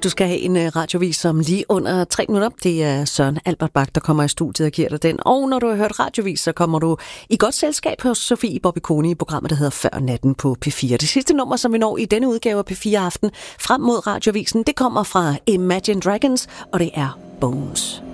du skal have en radiovis om lige under 3 minutter. Det er Søren Albert Bach, der kommer i studiet og giver dig den. Og når du har hørt radiovis, så kommer du i godt selskab hos Sofie Bobbikoni i programmet, der hedder Før Natten på P4. Det sidste nummer, som vi når i denne udgave af P4 Aften frem mod radiovisen, det kommer fra Imagine Dragons, og det er Bones.